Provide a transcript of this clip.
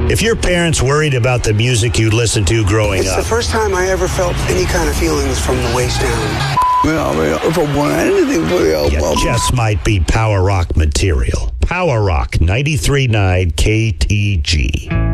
If your parents worried about the music you listened to growing It's up, the first time I ever felt any kind of feelings from the waist down. Well, I mean, if I want anything for you, you just might be power rock material. Power Rock 93.9 KTG.